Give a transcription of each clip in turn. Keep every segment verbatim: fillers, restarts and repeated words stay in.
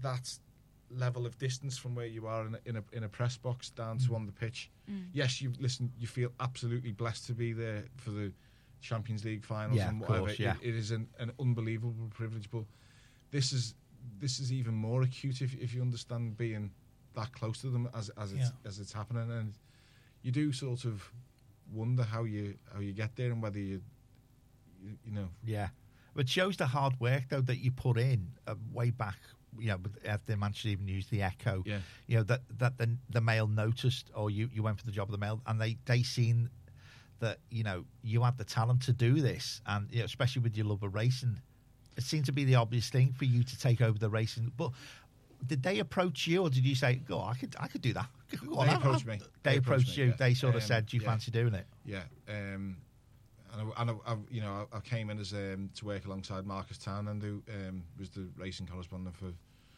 that level of distance from where you are in a, in a, in a press box down to on the pitch. Mm. Yes, you listen. You feel absolutely blessed to be there for the Champions League finals Yeah, and of whatever. course, yeah. it, it is an, an unbelievable privilege, but this is this is even more acute if if you understand being that close to them as as it's Yeah. as it's happening, and you do sort of wonder how you how you get there and whether you you, you know. Yeah. But it shows the hard work, though, that you put in uh, way back, you know, with- after Manchester even used the Echo, Yeah. you know, that, that the, the Mail noticed, or you, you went for the job of the Mail, and they, they seen that, you know, you had the talent to do this, and, you know, especially with your love of racing, it seemed to be the obvious thing for you to take over the racing. But did they approach you, or did you say, "Go, I could, I could do that"? Go on, They I'll- approached I'll-" me. They, They approached, approached me, you. yeah. They sort of Um, said, "Do you yeah. fancy doing it?" Yeah, um, and I, and I, I, you know, I, I came in as um, to work alongside Marcus Townend, who um, was the racing correspondent for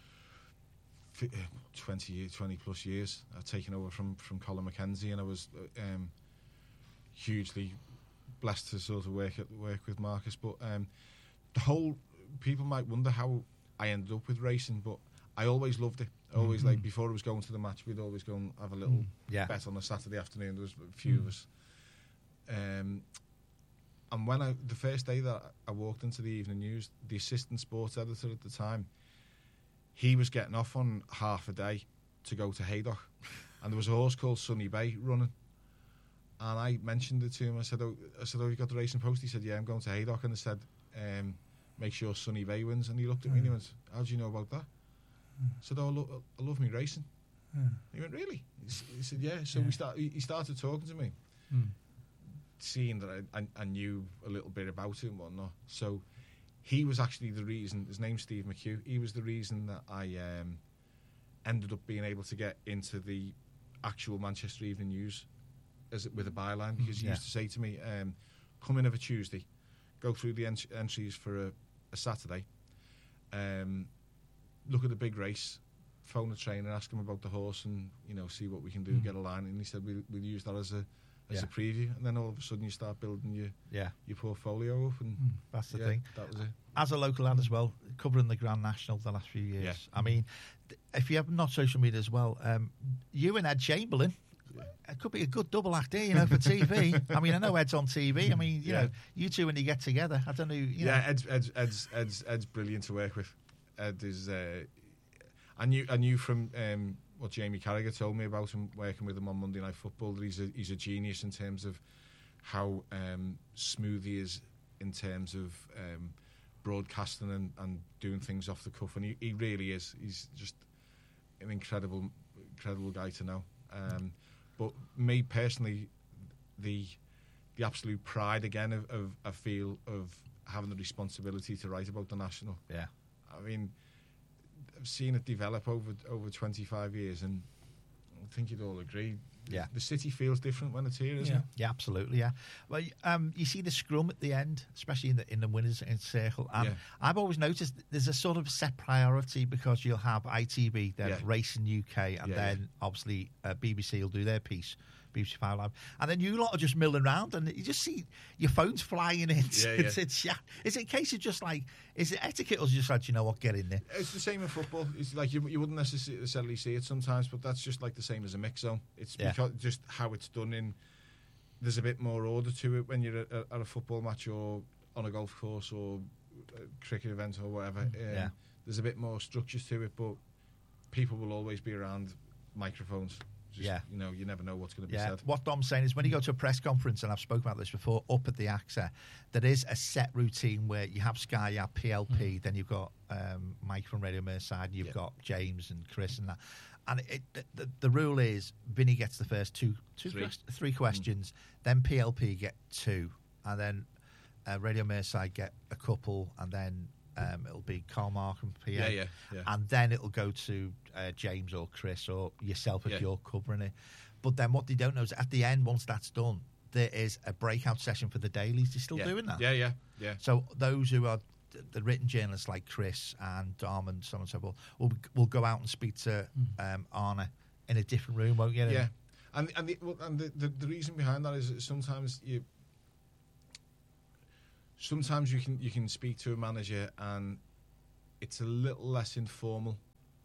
fi- twenty years, twenty plus years. I'd taken over from from Colin McKenzie, and I was um, hugely blessed to sort of work at work with Marcus. But um, the whole people might wonder how I ended up with racing, but I always loved it. I always Mm-hmm. like before it was going to the match, we'd always go and have a little Yeah. bet on a Saturday afternoon. There was a few of us. Um, and when I, the first day that I walked into the Evening News, the assistant sports editor at the time, he was getting off on half a day to go to Haydock, and there was a horse called Sunny Bay running. And I mentioned it to him. I said, "Oh, I said, oh, you got the Racing Post?" He said, "Yeah, I'm going to Haydock." And I said, um, "Make sure Sunny Bay wins." And he looked at me and he went, "How do you know about that?" I said, "Oh, I, lo- I love me racing." He went, "Really?" He s- he said, "Yeah." So we start. He he started talking to me, seeing that I, I, I knew a little bit about it and whatnot. So he was actually the reason. His name's Steve McHugh. He was the reason that I um, ended up being able to get into the actual Manchester Evening News as it, with a byline, because he Yeah. used to say to me, um, "Come in of a Tuesday, go through the ent- entries for a, a Saturday, um, look at the big race, phone the trainer, ask him about the horse, and you know, see what we can do, get a line." And he said, "We'll, we'll use that as a as Yeah. a preview." And then all of a sudden, you start building your Yeah, your portfolio up, and that's the yeah, thing. that was it. As a local lad as well, covering the Grand National the last few years. Yeah. I mean, th- if you have not social media as well, um, you and Ed Chamberlain, it could be a good double act here, you know, for T V. I mean, I know Ed's on T V. I mean, you Yeah. know, you two when you get together, I don't know. You Yeah, know. Ed's, Ed's Ed's Ed's Ed's brilliant to work with. Ed is. Uh, I knew I knew from um, what Jamie Carragher told me about him working with him on Monday Night Football that he's a he's a genius in terms of how um, smooth he is in terms of um, broadcasting and, and doing things off the cuff, and he, he really is. He's just an incredible incredible guy to know. Um, but me personally, the the absolute pride again of, of I feel of having the responsibility to write about the National. Yeah. I mean, I've seen it develop over over twenty-five years, and I think you'd all agree. Yeah. The city feels different when it's here, isn't Yeah. it? Yeah, absolutely. Yeah. Well, um, you see the scrum at the end, especially in the in the winners in circle, and Yeah. I've always noticed there's a sort of set priority because you'll have I T V, then Yeah. Racing U K, and Yeah, then obviously uh, B B C will do their piece. B B C Five Live, and then you lot are just milling around, and you just see your phones flying in. It's, Yeah, it's, yeah. it's, yeah. Is it a case of just like, is it etiquette, or is it just like, you know what, get in there? It's the same in football. It's like you, you wouldn't necessarily see it sometimes, but that's just like the same as a mix zone. It's Yeah. because just how it's done in. There's a bit more order to it when you're at, at a football match or on a golf course or a cricket event or whatever. Um, Yeah. There's a bit more structures to it, but people will always be around microphones. Just, Yeah. you know, you never know what's going to be Yeah, said. what Dom's saying is when you go to a press conference, and I've spoken about this before, up at the A X A, there is a set routine where you have Sky, you have P L P, then you've got um, Mike from Radio Merseyside, and you've Yeah. got James and Chris and that. And it, the, the, the rule is Vinny gets the first two, two Three. quest- three questions, then P L P get two, and then uh, Radio Merseyside get a couple, and then um, it'll be Carl Mark and P L. Yeah, yeah, yeah. And then it'll go to uh, James or Chris or yourself if Yeah. you're covering it. But then what they don't know is at the end, once that's done, there is a breakout session for the dailies. They're still yeah. doing that. Yeah, yeah, yeah. So those who are th- the written journalists like Chris and Dom and so on and so forth will, will go out and speak to um, Arna in a different room, won't you? Yeah, and and the, well, and the, the the reason behind that is that sometimes you sometimes you can you can speak to a manager and it's a little less informal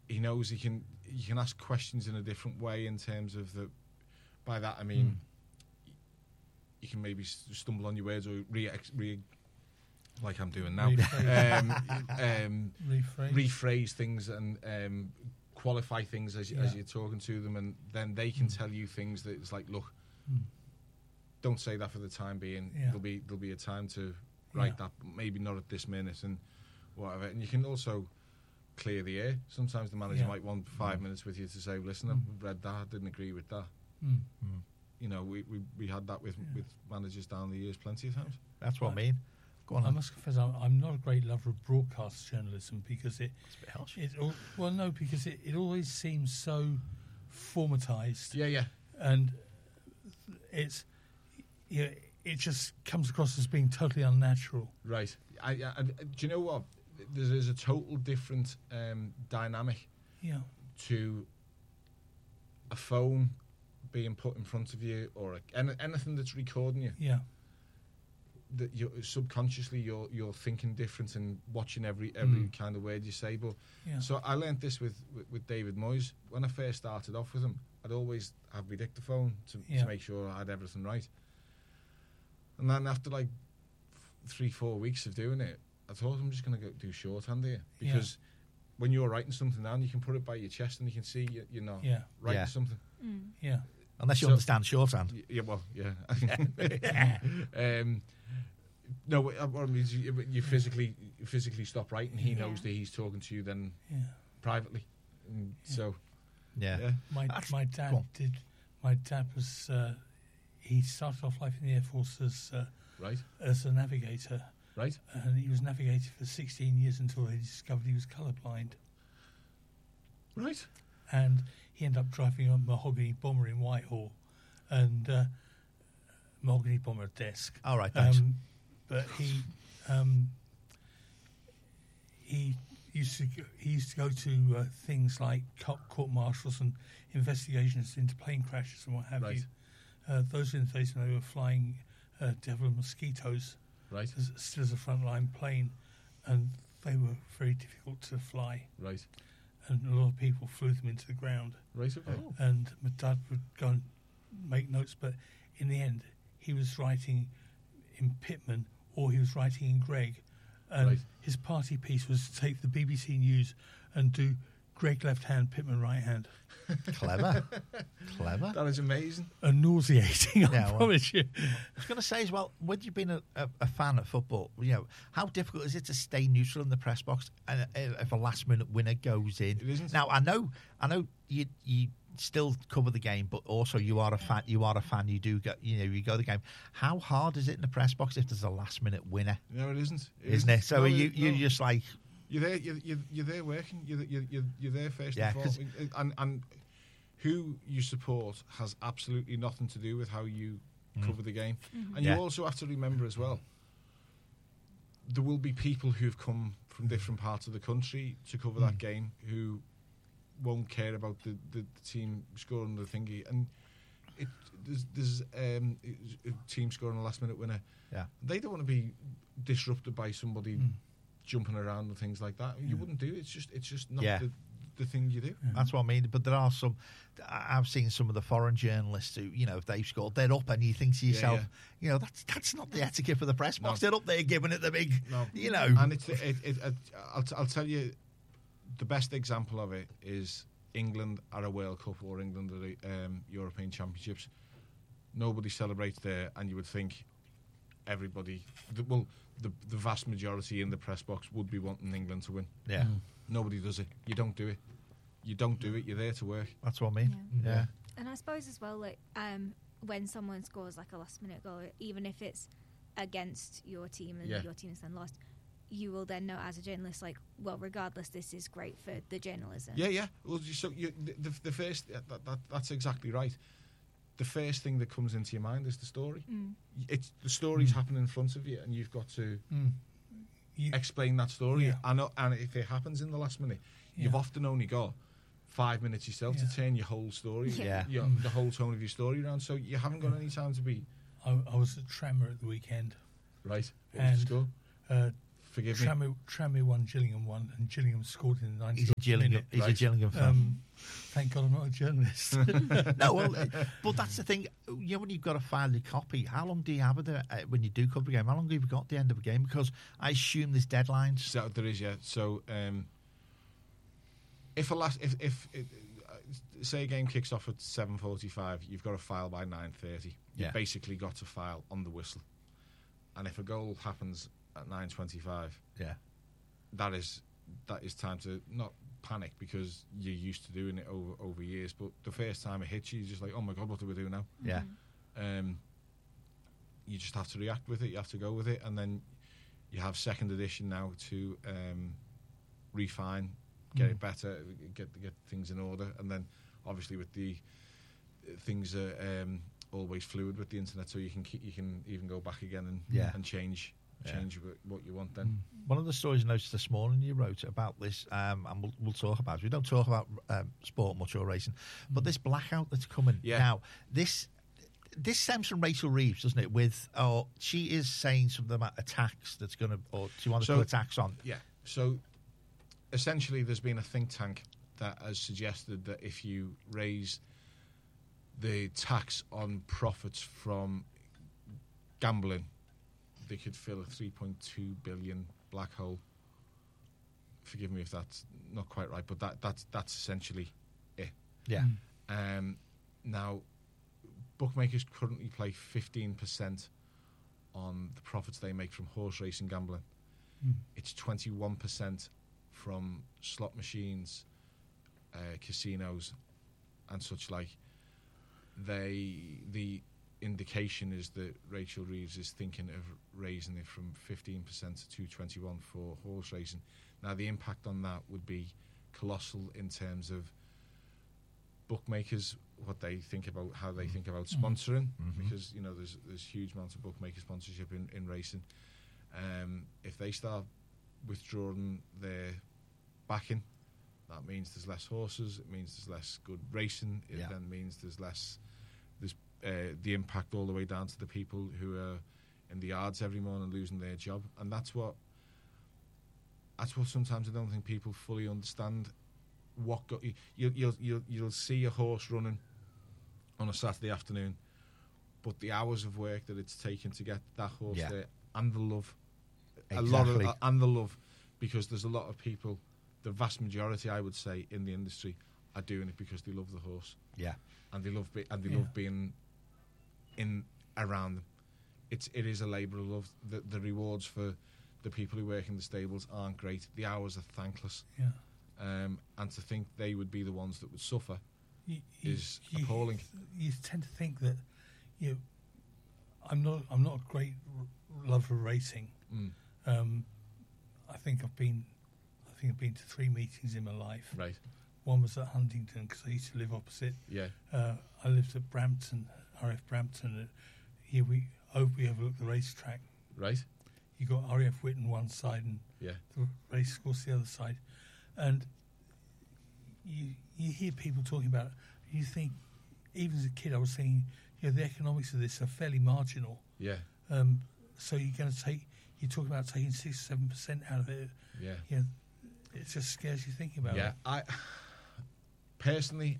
he knows he can you can ask questions in a different way in terms of the. By that I mean, mm. you can maybe stumble on your words or re, re like I'm doing now, rephrase, um, um, rephrase. rephrase things and um, qualify things as, yeah. as you're talking to them, and then they can mm. tell you things that it's like, look, mm. don't say that for the time being. Yeah. There'll be there'll be a time to write yeah. that, maybe not at this minute and whatever. And you can also clear the air. Sometimes the manager yeah. might want five mm. minutes with you to say, listen, mm. I've read that, I didn't agree with that. Mm. Mm. You know, we, we, we had that with, yeah. with managers down the years plenty of times. That's what I mean. Go on. I must confess, I'm, I'm not a great lover of broadcast journalism because it... It's a bit harsh. It, well, no, because it, it always seems so formatized. Yeah, yeah. And it's... Yeah, it just comes across as being totally unnatural. Right. I, I, I, do you know what? There's, there's a total different um, dynamic yeah. to a phone being put in front of you or a, any, anything that's recording you. Yeah. That you're subconsciously you're you're thinking different and watching every every mm. kind of word you say. But yeah. so I learnt this with, with, with David Moyes. When I first started off with him, I'd always have my dictaphone to, yeah. to make sure I had everything right. And then after like three, four weeks of doing it, I thought I'm just going to go do shorthand here because yeah. when you're writing something down, you can put it by your chest and you can see you, you're not yeah. writing yeah. something. Mm. Yeah. Unless you so, understand shorthand. Yeah, well, yeah. um, no, what I mean is you, you physically you physically stop writing. He yeah. knows that he's talking to you then yeah. privately. And yeah. So, yeah. yeah. My That's, my dad did. My dad was. Uh, he started off life in the Air Force as uh, right as a navigator. Right. And he was navigating for sixteen years until they discovered he was colourblind. Right. And he ended up driving a mahogany bomber in Whitehall, and uh, mahogany bomber desk. All right, thanks. Um, but he um, he used to go, he used to go to uh, things like court martials and investigations into plane crashes and what have right. you. Uh, those were in the days when they were flying uh, Devil mosquitoes. Right. As, still as a frontline plane, and they were very difficult to fly. Right. And a lot of people flew them into the ground. Right. Okay. Oh. And my dad would go and make notes, but in the end, he was writing in Pitman or he was writing in Greg, and right. his party piece was to take the B B C News and do Greg left hand, Pitman right hand. Clever. Clever. That is amazing. And nauseating, I yeah, well, promise you. I was going to say as well, when you've been a, a, a fan of football, you know, how difficult is it to stay neutral in the press box and if a last minute winner goes in? It isn't. Now, I know I know you you still cover the game, but also you are a fan you are a fan, you do go you know, you go to the game. How hard is it in the press box if there's a last minute winner? No, it isn't. It isn't, isn't it? So no, you it, you're no. just like You're there. You're, you're, you're there working. You're, you're, you're, you're there first yeah, and foremost. And, and who you support has absolutely nothing to do with how you mm. cover the game. Mm-hmm. And yeah. you also have to remember as well, there will be people who've come from different parts of the country to cover mm. that game who won't care about the, the, the team scoring the thingy. And it, there's, there's um, a team scoring a last minute winner. Yeah. They don't want to be disrupted by somebody mm. jumping around and things like that. You yeah. wouldn't do it. It's just it's just not yeah. the, the thing you do. Yeah. That's what I mean. But there are some. I've seen some of the foreign journalists who, you know, if they've scored, they're up, and you think to yourself, yeah, yeah. you know, that's that's not the etiquette for the press box. No. They're up there giving it the big, no. you know. And it's it, it, it, it, I'll t- I'll tell you, the best example of it is England at a World Cup or England at the um, European Championships. Nobody celebrates there, and you would think everybody, the, well, the the vast majority in the press box would be wanting England to win. Yeah. Mm. Nobody does it. You don't do it. You don't do it. You're there to work. That's what I mean. Yeah. yeah. And I suppose as well, like um, when someone scores like a last minute goal, even if it's against your team and yeah. your team has then lost, you will then know as a journalist, like, well, regardless, this is great for the journalism. Yeah, yeah. Well, so you, the, the first that, that that's exactly right. The first thing that comes into your mind is the story. Mm. It's the story's mm. happening in front of you, and you've got to mm. you, explain that story. Yeah. And, and if it happens in the last minute, yeah. you've often only got five minutes yourself yeah. to turn your whole story, yeah, your, mm. the whole tone of your story around. So you haven't got yeah. any time to be. I, I was at Tranmere at the weekend, Right. What and was the score? Uh, forgive me. Tranmere, Tranmere won, Gillingham won, and Gillingham scored in the He's a ninetieth Gillingham. minute. He's a Right. Gillingham fan. Um, thank God I'm not a journalist. No, well, uh, but that's the thing. You know, when you've got to file your copy, how long do you have it uh, when you do cover a game? How long have you got at the end of a game? Because I assume there's deadlines. So there is, yeah. So um, if a last, if if it, uh, say a game kicks off at seven forty-five, you've got to file by nine thirty. Yeah. You've basically got to file on the whistle. And if a goal happens at nine twenty-five, Yeah, that is that is time to not panic because you're used to doing it over over years. But the first time it hits you, you're just like, oh my god, what do we do now? yeah, Um, you just have to react with it. You have to go with it, and then you have second edition now to um, refine, get it better, get get things in order, and then obviously with the things are um, always fluid with the internet, so you can keep, you can even go back again and Yeah. and change Yeah. change wh- what you want then. One of the stories I noticed this morning you wrote about this, um, and we'll, we'll talk about it. We don't talk about um, sport much or racing, but this blackout that's coming Yeah. now. This this stems from Rachel Reeves, doesn't it? With oh, she is saying something about a tax that's going to, or she wants to So- put a tax on. Yeah. So essentially, there's been a think tank that has suggested that if you raise the tax on profits from gambling, they could fill a three point two billion black hole. Forgive me if that's not quite right, but that that's that's essentially it. Yeah, Um, now, bookmakers currently play fifteen percent on the profits they make from horse racing gambling. Mm. It's twenty-one percent from slot machines, uh, casinos, and such like. They the indication is that Rachel Reeves is thinking of raising it from fifteen percent to twenty-one for horse racing. Now, the impact on that would be colossal in terms of bookmakers, what they think about, how they think about sponsoring, Mhm. because you know there's there's huge amounts of bookmaker sponsorship in, in racing. Um, if they start withdrawing their backing, that means there's less horses. It means there's less good racing. It Yeah. then means there's less there's uh, the impact all the way down to the people who are in the yards every morning losing their job, and that's what that's what sometimes I don't think people fully understand. What got you? You you'll you'll you'll see a horse running on a Saturday afternoon, but the hours of work that it's taken to get that horse Yeah. there, and the love, a lot of Exactly. uh, and the love, because there's a lot of people, the vast majority, I would say, in the industry, are doing it because they love the horse yeah, and they love be, and they Yeah. love being in around them. It's it is a labour of love. The the rewards for the people who work in the stables aren't great. The hours are thankless. Yeah. Um, and to think they would be the ones that would suffer You, you, is you, appalling. You tend to think that you. know, I'm not. I'm not a great r- lover of racing. Mm, Um, I think I've been. I think I've been to three meetings in my life. right. One was at Huntington because I used to live opposite. Yeah. Uh, I lived at Brampton, R F Brampton. And here we over we overlook the racetrack. Right. You got R A F Whitton one side and Yeah. the race course the other side, and you you hear people talking about it. You think, even as a kid, I was thinking, you know, the economics of this are fairly marginal. Yeah. Um, so you're going to take, you're talking about taking six, seven percent out of it. Yeah. You know, it just scares you thinking about Yeah. it. I personally,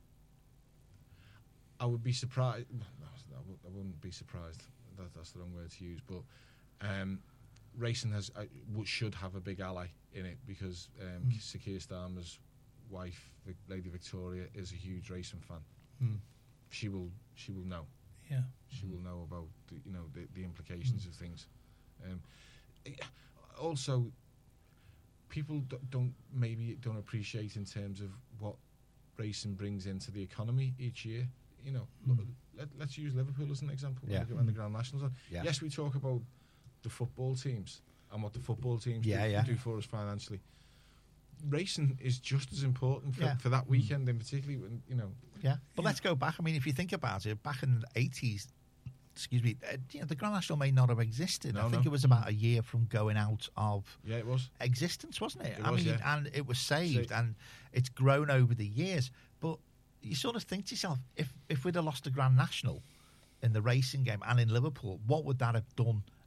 I would be surprised. No, I wou- I wouldn't be surprised. That, that's the wrong word to use. But um, racing has uh, w- should have a big ally in it because um, Mm. Sir Keir Starmer's wife, Vic- Lady Victoria, is a huge racing fan. Mm. She will. She will know. Yeah. She will know about the, you know the, the implications of things. Um, also, people d- don't maybe don't appreciate in terms of what racing brings into the economy each year. You know, Mm. look, let, let's use Liverpool as an example. Yeah. When the, when the Grand Nationals on. yeah. Yes, we talk about the football teams and what the football teams Yeah, do, yeah. do for us financially. Racing is just as important for, Yeah. for that weekend, in particularly when you know. Yeah, but Yeah. let's go back. I mean, if you think about it, back in the eighties, excuse me, uh, you know, the Grand National may not have existed. No, I think no. it was about a year from going out of Yeah, it was. existence, wasn't it? It I was, mean, yeah. and it was saved, So- and it's grown over the years. But you sort of think to yourself, if if we'd have lost the Grand National in the racing game and in Liverpool, what would that have done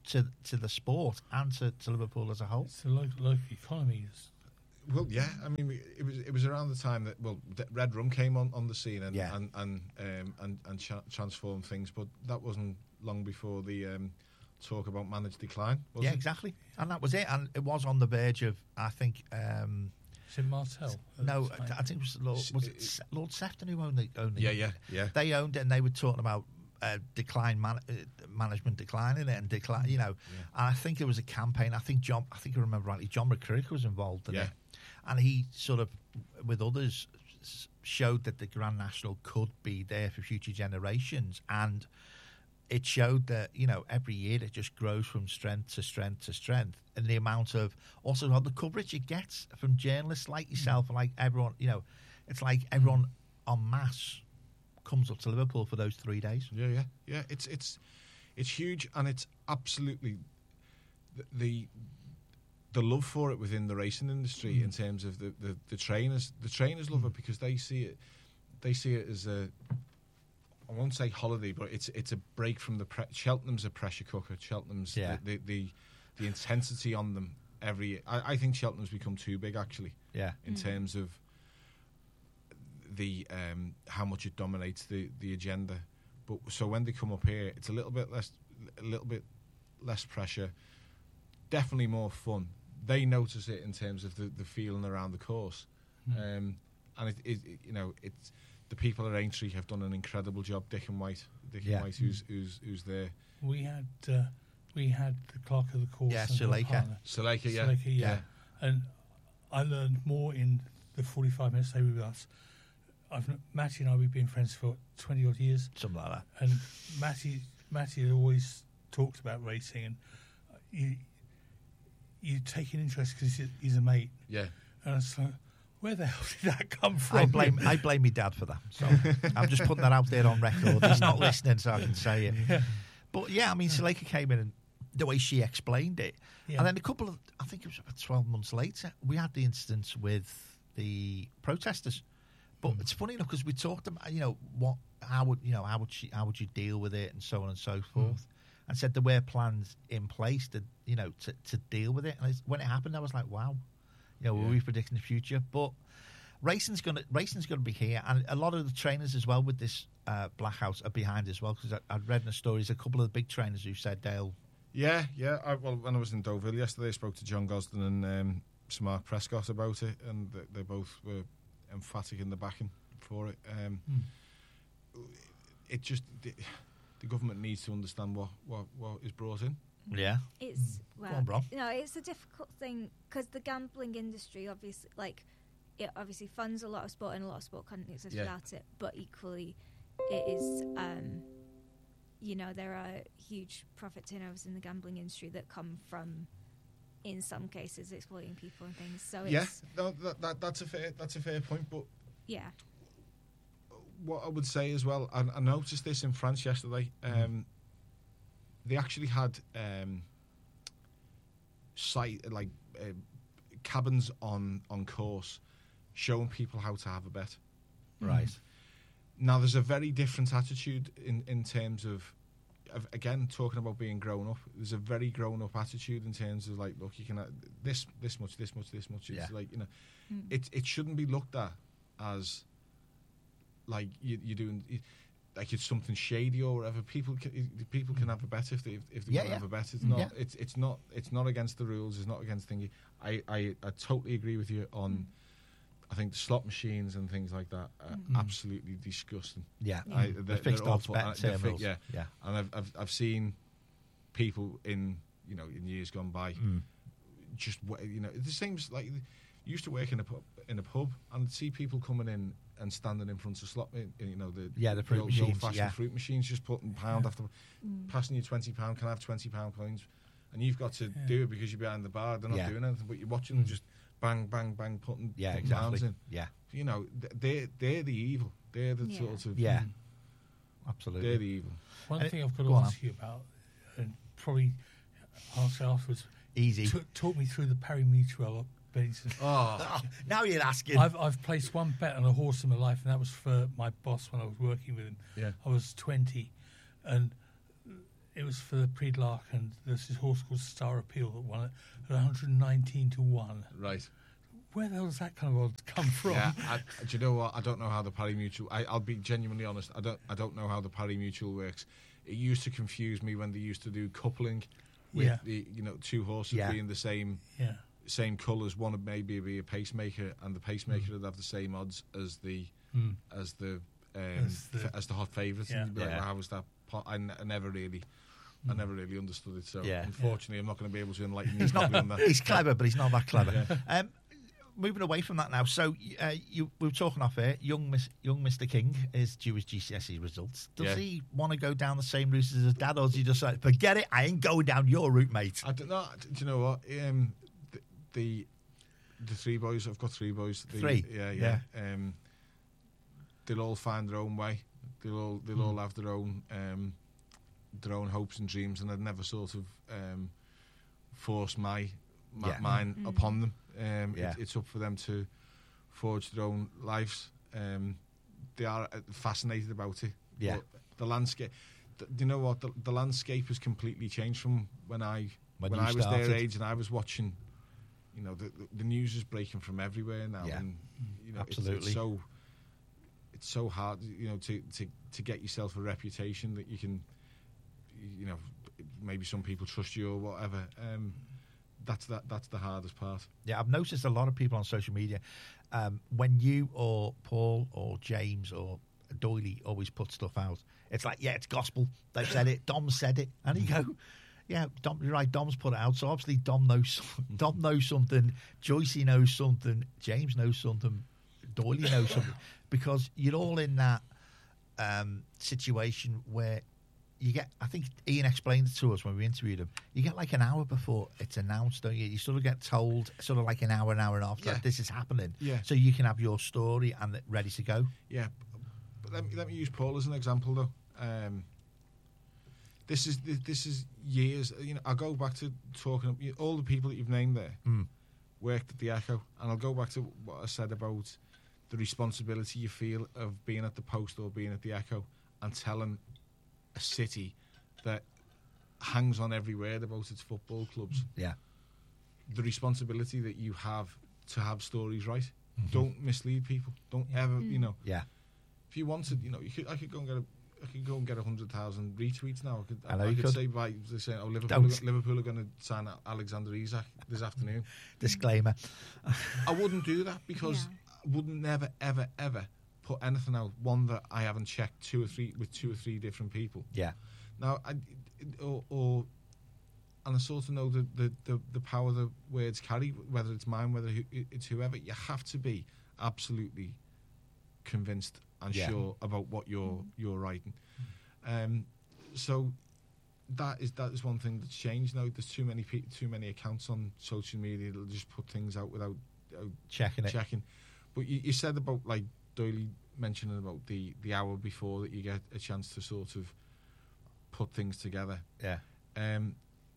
to to the sport and to, to Liverpool as a whole. It's the local, local economy. It's, Well, yeah. I mean, we- it was it was around the time that well, that Red Rum came on, on the scene and Yeah. and and um, and, and cha- transformed things, but that wasn't long before the um, talk about managed decline. Was Yeah, it? exactly. And that was it. And it was on the verge of, I think, um, is it Martel? at no, the time? I think it was Lord, was it Se- Lord Sefton who owned the owned the Yeah, yeah, yeah. They owned it, and they were talking about uh, decline man- uh, management declining it and decline. You know, and I think it was a campaign. I think John, I think I remember rightly, John McCrick was involved in Yeah. it, and he sort of, with others, s- showed that the Grand National could be there for future generations, and it showed that, you know, every year it just grows from strength to strength to strength, and the amount of also the coverage it gets from journalists like yourself and like everyone. You know, it's like everyone en masse comes up to Liverpool for those three days. Yeah, yeah, yeah. It's it's it's huge, and it's absolutely the the, the love for it within the racing industry Mm. in terms of the, the, the trainers. The trainers love it because they see it. They see it as a. I won't say holiday, but it's it's a break from the pre- Cheltenham's a pressure cooker. Cheltenham's Yeah. the, the the the intensity on them every year. I, I think Cheltenham's become too big actually Yeah, in terms of the um, how much it dominates the, the agenda. But so when they come up here, it's a little bit less, a little bit less pressure. Definitely more fun. They notice it in terms of the, the feeling around the course, um, and it, it, it you know it's the people at Aintree have done an incredible job. Dick and White, Dick Yeah. and White, who's who's who's there. we had uh, we had the clerk of the course. Yeah, and her Suleika. partner. Suleika, yeah, Suleika, yeah. yeah. And I learned more in the forty-five minutes they were with us. I've kn- Matty and I, we've been friends for twenty odd years, something like that. and Matty Matty had always talked about racing, and you you take an interest because he's a mate, yeah. and I was like, where the hell did that come from? I blame I blame my dad for that. So I'm just putting that out there on record. He's not listening, so I can say it. Yeah. But yeah, I mean, Suleika came in and the way she explained it, Yeah. and then a couple of, I think it was about twelve months later, we had the incident with the protesters. But Mm. it's funny enough because we talked about, you know, what, how would you know, how would she, how would you deal with it, and so on and so forth, and said there were plans in place to, you know, to, to deal with it. And it's, when it happened, I was like, wow, you know, Yeah. were we predicting the future? But racing's gonna racing's gonna be here, and a lot of the trainers as well with this uh, Blackhouse are behind as well, because I'd read in the stories a couple of the big trainers who said they'll. Yeah, yeah. I, well, when I was in Deauville yesterday, I spoke to John Gosden and um, Sir Mark Prescott about it, and they, they both were emphatic in the backing for it. Um, Mm. It just the, the government needs to understand what, what, what is brought in. Yeah. It's Go well, on, Bron. no, it's a difficult thing because the gambling industry, obviously, like it obviously funds a lot of sport and a lot of sport content exists Yeah. without it. But equally, it is, um, you know, there are huge profit turnovers in the gambling industry that come from, in some cases, exploiting people and things. So it's, Yeah, no, that, that that's a fair that's a fair point. But yeah, what I would say as well, I, I noticed this in France yesterday. Um, they actually had um, site like uh, cabins on on course showing people how to have a bet. Right. Now, there's a very different attitude in, in terms of, of, again, talking about being grown up. There's a very grown up attitude in terms of like, look, you can have this, this much, this much, this much. It's Yeah. like, you know, Mm. it it shouldn't be looked at as like you, you're doing, like it's something shady or whatever. People can, people can have a bet if they if, if they Yeah, want to yeah. have a bet. It's Mm. not Yeah. it's it's not it's not against the rules. It's not against thingy. I, I, I totally agree with you on. I think the slot machines and things like that are Mm. absolutely disgusting. Yeah. I, the they're- fixed they're odds awful, betting and they're fi- terminals. yeah, Yeah. and I've, I've I've seen people in you know in years gone by Mm. just wa- you know the same as like you used to work in a pub, in a pub and I'd see people coming in and standing in front of slot ma- you know the Yeah, the fruit old, machines, old-fashioned yeah. fruit machines, just putting pound after Mm. passing you twenty pound. Can I have twenty pound coins? And you've got to Yeah. do it because you're behind the bar. They're not Yeah. doing anything, but you're watching them just bang bang bang putting, Yeah, putting exactly. pounds in. Yeah. You know th- they're they're the evil. They're the Yeah. sort of Yeah. Mm. Absolutely. they're the evil. One Uh, thing I've got go to on, ask you about, and probably answer afterwards, Easy. t- talk me through the Parry Mutual betting system. Oh, Now you're asking. I've I've placed one bet on a horse in my life, and that was for my boss when I was working with him. yeah. I was twenty, and It was for the Prix de l'Arc, and there's this horse called Star Appeal that won it at one hundred nineteen to one. Right. Where the hell does that kind of odds come from? Yeah, I, do you know what? I don't know how the pari mutual. I, I'll be genuinely honest. I don't. I don't know how the pari mutual works. It used to confuse me when they used to do coupling with Yeah. the you know two horses Yeah. being the same Yeah. same colours. One would maybe be a pacemaker, and the pacemaker would have the same odds as the Mm. as the um, As the- f- as the hot favourites. Yeah. And you'd be like, Yeah. well, how was that? Po-? I, n- I never really. I never really understood it. So Yeah. unfortunately, I'm not going to be able to enlighten you He's not. properly on that. He's clever, but he's not that clever. Um, moving away from that now. So uh, you, we were talking off air. Young Miss, young Mister King is due his G C S E results. Does Yeah. he want to go down the same route as his dad, or does he just like, forget it? I ain't going down your route, mate. I don't know. Do you know what? Um, the, the the three boys. I've got three boys. The, Three? Yeah, yeah. Um, they'll all find their own way. They'll all they'll all have their own um, their own hopes and dreams, and I'd never sort of um, force my, my Yeah. mine Mm. upon them. Um, Yeah. it, it's up for them to forge their own lives. Um, they are uh, fascinated about it. Yeah. But the landscape. th- Do you know what? The, the landscape has completely changed from when I When when, you I was started. their age and I was watching. You know, the the, the news is breaking from everywhere now, Yeah. and you know, it's- Absolutely. It's, so it's so hard, you know, to, to to get yourself a reputation that you can, you know, maybe some people trust you or whatever. Um, that's that that's the hardest part. Yeah, I've noticed a lot of people on social media, um, when you or Paul or James or Doyley always put stuff out, it's like, yeah, it's gospel. They've said it. Dom said it. And you go, yeah, Dom, you're right, Dom's put it out. So obviously Dom knows, Dom knows something. Joycey knows something. James knows something. Doyley knows something. Because you're all in that um, situation where you get, I think Ian explained it to us when we interviewed him, you get like an hour before it's announced, don't you? You sort of get told sort of like an hour, an hour and a half Yeah. that this is happening. Yeah. So you can have your story and it ready to go. Yeah, but let me let me use Paul as an example though. Um, this is this is years. You know, I'll go back to talking you- all the people that you've named there Mm. worked at the Echo, and I'll go back to what I said about the responsibility you feel of being at the Post or being at the Echo and telling a city that hangs on every word about its football clubs. Yeah. The responsibility that you have to have stories right. Mm-hmm. Don't mislead people. Don't ever, you know. Yeah. If you wanted, you know, you could. I could go and get a. I could go and get a hundred thousand retweets now. I could. I know I you could, could. say by they're saying, "Oh, Liverpool, Don't. are, Liverpool are going to sign Alexander Isak this afternoon." Disclaimer. I wouldn't do that because Yeah. I would never, ever, ever put anything out. One that I haven't checked two or three with two or three different people. Yeah. Now, I, or, or and I sort of know the, the, the, the power the words carry, whether it's mine, whether it's whoever. You have to be absolutely convinced and Yeah. sure about what you're you're writing. Um, so that is that is one thing that's changed now. There's too many pe- too many accounts on social media that'll just put things out without, without Checking it. checking. But you, you said about like Doyley mentioning about the the hour before that you get a chance to sort of put things together. Yeah. Um,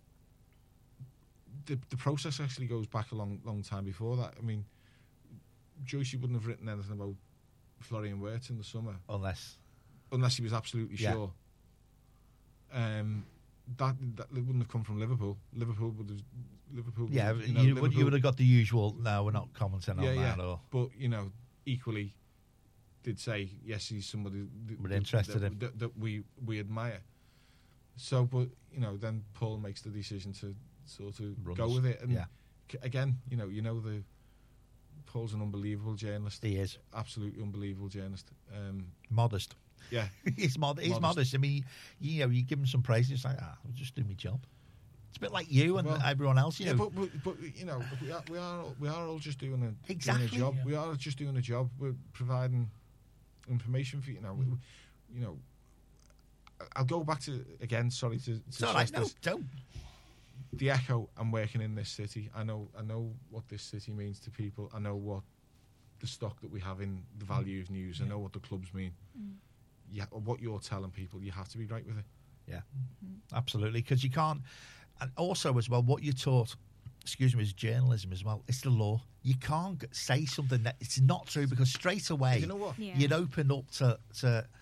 the the process actually goes back a long long time before that. I mean, Joycey wouldn't have written anything about Florian Wirtz in the summer Unless. unless he was absolutely Yeah. sure. Um, that that wouldn't have come from Liverpool. Liverpool would have Liverpool. would Yeah, have, you, know, would, you Liverpool- would have got the usual, no, we're not commenting on Yeah, that. yeah. Or, But you know, equally, did say yes, he's somebody th- We're th- interested that, in. that, that we we admire. So, but you know, then Paul makes the decision to sort of Runs. go with it, and Yeah. c- again, you know, you know the Paul's an unbelievable journalist, he is. absolutely unbelievable journalist. Um, Modest. yeah, he's, mod- he's modest. Modest. I mean, you know, you give him some praise, it's like, ah, I'll just do my job. It's a bit like you and Well, everyone else, you yeah, know. but, but but you know, we are we are we are all just doing a Exactly. doing a job. Yeah. We are just doing a job. We're providing information for you know. We, you know, I'll go back to again. Sorry to, to It's all right, stress no, this. don't. The Echo. I'm working in this city. I know. I know what this city means to people. I know what the stock that we have in the value of news. I know what the clubs mean. Mm. Yeah, what you're telling people, you have to be right with it. Yeah, absolutely. Because you can't, and also as well, what you're taught, excuse me, is journalism as well. It's the law. You can't g- say something that it's not true because straight away You know what? Yeah. you'd open up to, to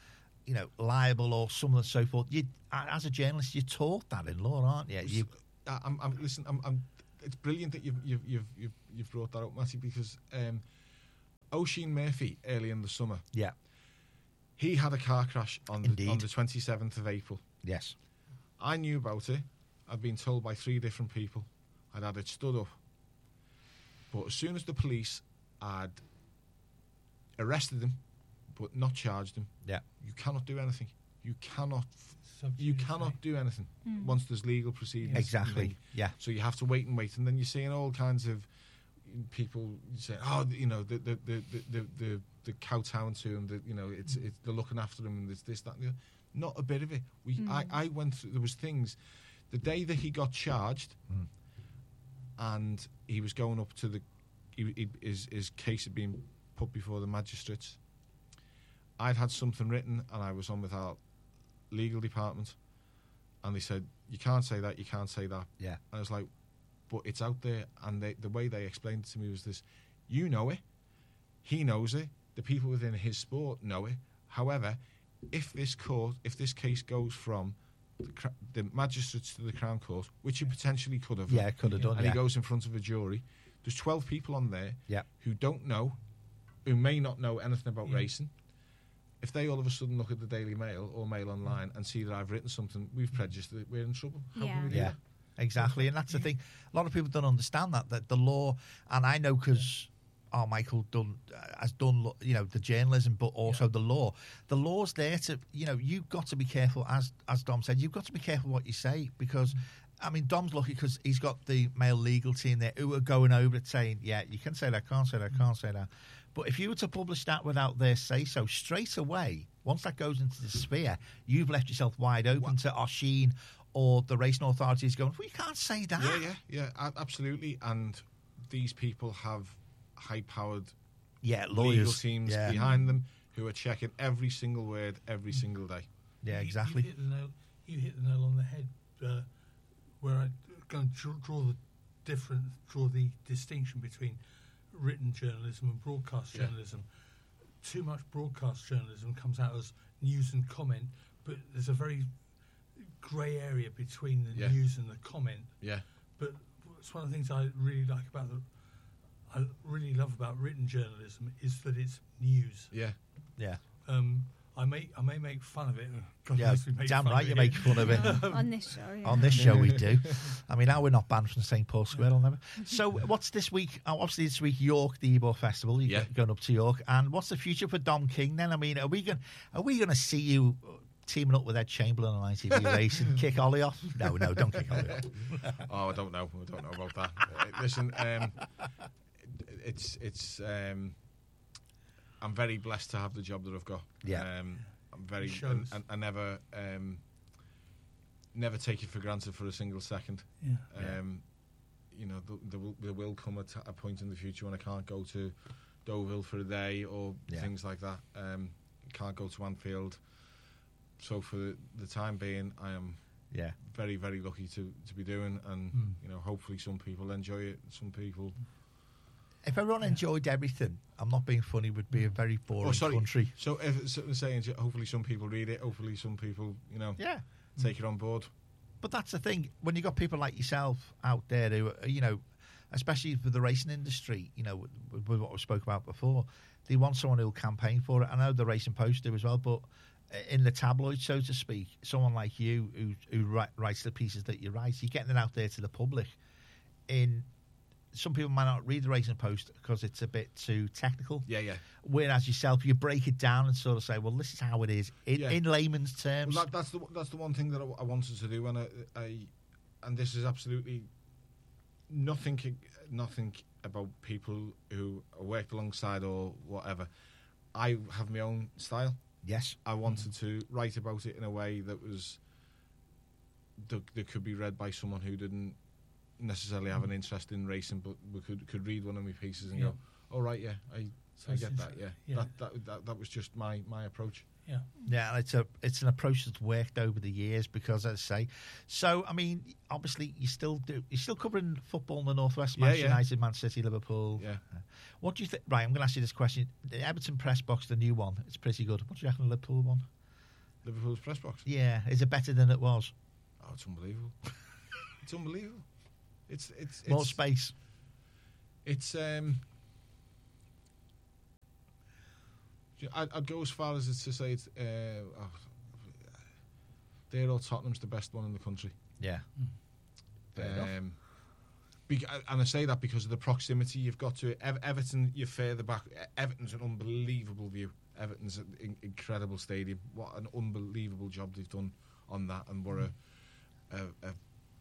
you know, liable or so on and so forth. You, as a journalist, you're taught that in law, aren't you? you I- I'm, I'm listen. I'm, I'm. It's brilliant that you've you've you've you've, you've brought that up, Matty, because um, Oisin Murphy early in the summer, yeah, he had a car crash on the, Indeed. on the twenty-seventh of April. yes, I knew about it. I'd been told by three different people. I'd had it stood up. But as soon as the police had arrested him, but not charged him, yeah, you cannot do anything. You cannot. Sub You judice, cannot right? do anything Mm. once there's legal proceedings. exactly, yeah, So you have to wait and wait, and then you're seeing all kinds of people saying, "Oh, you know, the the the the the, the, the kowtowing to him. That you know, it's it's they're looking after him, and there's this, that, and the other." Not a bit of it. We, Mm. I, I went through. There was things. The day that he got charged, Mm. and he was going up to the, he, he, his his case had been put before the magistrates. I'd had something written, and I was on with our legal department, and they said, "You can't say that. You can't say that." yeah, And I was like, but it's out there. And they, the way they explained it to me was this: you know it, he knows it, the people within his sport know it. However, if this court, if this case goes from the, cra- the magistrates to the Crown Court, which it potentially could have, yeah, could have done, and yeah, he goes in front of a jury, there's twelve people on there yeah, who don't know, who may not know anything about Yeah. racing. If they all of a sudden look at the Daily Mail or Mail Online and see that I've written something, we've prejudiced it, we're in trouble. How Yeah. can we do yeah. that? Exactly, and that's the thing. A lot of people don't understand that that the law, and I know because oh, Michael done uh, has done lo- you know the journalism, but also Yeah. the law. The law's there to you know you've got to be careful, as as Dom said, you've got to be careful what you say because. I mean, Dom's lucky because he's got the male legal team there who are going over it saying, yeah, you can say that, can't say that, can't say that. But if you were to publish that without their say-so, straight away, once that goes into the sphere, you've left yourself wide open to Oshin or the racing authorities going, well, you can't say that. Yeah, yeah, yeah, a- absolutely. And these people have high-powered Yeah, legal lawyers. teams yeah. behind them who are checking every single word every single day. Yeah, You- exactly. You hit the nail, you hit the nail on the head. Uh, where I go and draw, draw the different, draw the distinction between written journalism and broadcast Yeah. journalism. Too much broadcast journalism comes out as news and comment, but there's a very grey area between the Yeah. news and the comment. Yeah, But it's one of the things I really like about the, I really love about written journalism is that it's news. yeah. Yeah, Um, I may I may make fun of it. God yeah. knows we make Damn fun right, of you it make here. fun of it. on this show. Yeah. On this show, we do. I mean, now we're not banned from Saint Paul Square, I'll never. So, what's this week? Oh, obviously, this week York, the Ebor Festival. You're Yeah. going up to York, and what's the future for Dom King? Then, I mean, are we going? Are we going to see you teaming up with Ed Chamberlain on I T V Racing? Kick Ollie off? No, no, don't kick Ollie off. Oh, I don't know. I don't know about that. Uh, listen, um, it's it's. Um, I'm very blessed to have the job that I've got. Yeah. Um, I'm very. It shows. And I never, um, never take it for granted for a single second. Yeah. Um, you know, th- there will, there will come a, t- a point in the future when I can't go to Deauville for a day or Yeah. things like that. Um, can't go to Anfield. So for the, the time being, I am Yeah, very, very lucky to, to be doing, and Mm. you know, hopefully some people enjoy it. Some people. if everyone enjoyed everything, I'm not being funny, would be a very boring Oh, sorry. country. So if so, saying, hopefully some people read it. Hopefully some people, you know, Yeah. take it on board. But that's the thing. When you got people like yourself out there who, are, you know, especially for the racing industry, you know, with, with what we spoke about before, they want someone who'll campaign for it. I know the Racing Post do as well, but in the tabloid, so to speak, someone like you who who write, writes the pieces that you write, you're getting it out there to the public. In some people might not read the Racing Post because it's a bit too technical. Yeah, yeah. Whereas yourself, you break it down and sort of say, well, this is how it is in, Yeah. in layman's terms. Well, that, that's the that's the one thing that I, I wanted to do, and I, I and this is absolutely nothing nothing about people who I worked alongside or whatever. I have my own style. yes. I wanted to write about it in a way that was that, that could be read by someone who didn't necessarily have an interest in racing, but we could could read one of my pieces and Yeah. go, "Oh right, yeah, I, So I it's get that, inter- yeah." yeah. That, that that that was just my my approach. Yeah. Yeah, and it's a it's an approach that's worked over the years because, as I say, so I mean, obviously you still do you're still covering football in the northwest, Yeah, Manchester yeah. United, Man City, Liverpool. Yeah. What do you think? Right, I'm going to ask you this question: the Everton press box, the new one, it's pretty good. What do you reckon of the Liverpool one? Liverpool's press box. Yeah, is it better than it was? Oh, it's unbelievable. It's unbelievable. It's it's, it's More space. It's um. I'd, I'd go as far as to say it's. Uh, oh, they're all Tottenham's the best one in the country. Yeah. Fair enough. Um, be, and I say that because of the proximity you've got to it. Ever, Everton, you're further back. Everton's an unbelievable view. Everton's an in, incredible stadium. What an unbelievable job they've done on that, and what a, a, a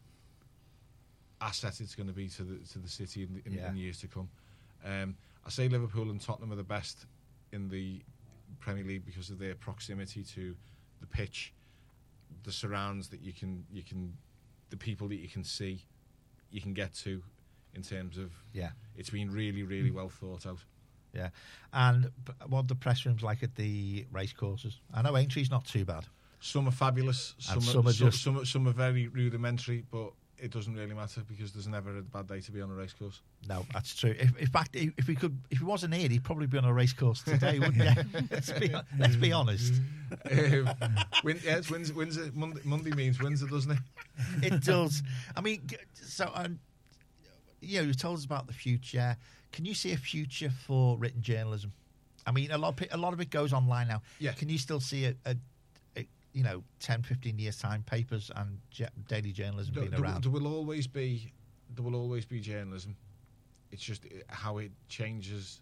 asset it's going to be to the to the city in, in, Yeah. in years to come. Um, I say Liverpool and Tottenham are the best in the Premier League because of their proximity to the pitch, the surrounds that you can you can, the people that you can see, you can get to, in terms of Yeah. it's been really really well thought out. Yeah. And b- what are the press rooms like at the race courses? I know Aintree's not too bad. Some are fabulous, some And are, some are some, just- some, are, some are very rudimentary, but it doesn't really matter because there's never a bad day to be on a race course. No, that's true. If, in fact, if if we could, if he wasn't here, he'd probably be on a race course today, wouldn't he? let's be let's be honest. um, win, yeah, it's Windsor, Windsor, Monday, Monday means Windsor, doesn't it? It does. I mean, g- so um, you know, you told us about the future. Can you see a future for written journalism? I mean, a lot of, pe- a lot of it goes online now. Yeah. Can you still see a, a, a you know, ten, fifteen years time papers and j- daily journalism There, being there, around? there will always be, there will always be journalism. It's just uh, how it changes.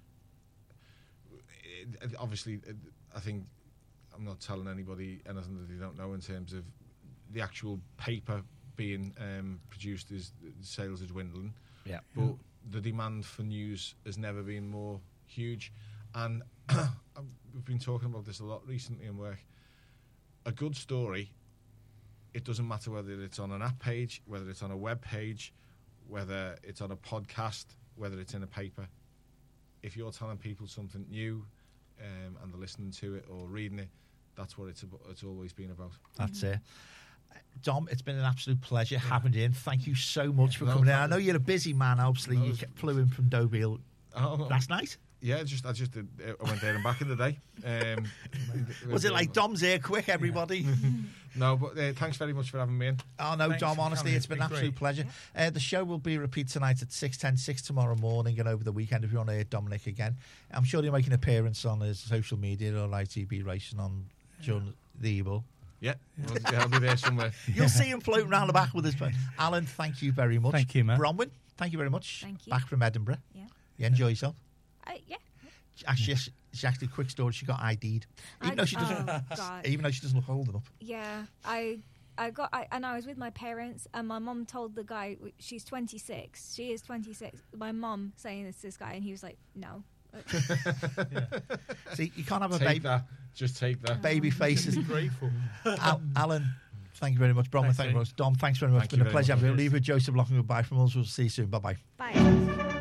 It, it- obviously, it, I think I'm not telling anybody anything that they don't know in terms of the actual paper being um, produced. Is sales are dwindling, Yeah. but the demand for news has never been more huge. And we've been talking about this a lot recently in work. A good story, it doesn't matter whether it's on an app page, whether it's on a web page, whether it's on a podcast, whether it's in a paper. If you're telling people something new um, and they're listening to it or reading it, that's what it's about, it's always been about. That's it. Dom, it's been an absolute pleasure having you in. Thank you so much for No, coming in. I thank know you. you're a busy man, obviously. No, you it's- flew in from Deauville Oh, no. last night. Yeah, just I just did, I went there and back in the day. Um, Was it like Dom's here, quick, everybody? No, but uh, thanks very much for having me in. Oh, no, Thanks Dom, for honestly, coming. it's been It's an been absolute great. pleasure. Uh, the show will be repeated tonight at six ten, six tomorrow morning and over the weekend if you want to hear Dominic again. I'm sure he'll make an appearance on his social media or I T B Racing on during the Eagle. Yeah, well, yeah, I'll be there somewhere. You'll see him floating around the back with his phone. Alan, thank you very much. Thank you, Matt. Bronwyn, thank you very much. Thank you. Back from Edinburgh. Yeah. You enjoy yourself? Uh, yeah. Actually, she, she actually, quick story, she got I D'd. Even I- though she doesn't, oh, God. even though she doesn't look old enough. Yeah, I I got I, and I was with my parents, and my mum told the guy she's twenty-six. She is twenty-six. My mum saying this to this guy, and he was like, "No." See, you can't have a Take baby, that. Just take that. baby faces. Grateful. Al- Alan, thank you very much. Bronwyn, Thanks, thank you very Ian. much. Dom, thanks very much. Thank it's been you a very pleasure. much. I'll leave with Joseph Locking. Goodbye from us. We'll see you soon. Bye bye. Bye.